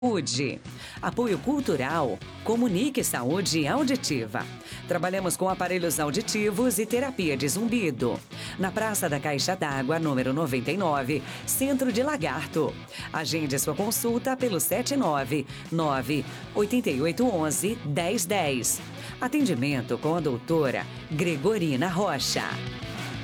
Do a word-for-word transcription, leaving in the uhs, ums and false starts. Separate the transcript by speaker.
Speaker 1: Saúde. Apoio cultural. Comunique Saúde Auditiva. Trabalhamos com aparelhos auditivos e terapia de zumbido. Na Praça da Caixa d'Água, número noventa e nove, Centro de Lagarto. Agende sua consulta pelo sete nove nove oito oito um um um zero um zero. Atendimento com a doutora Gregorina Rocha.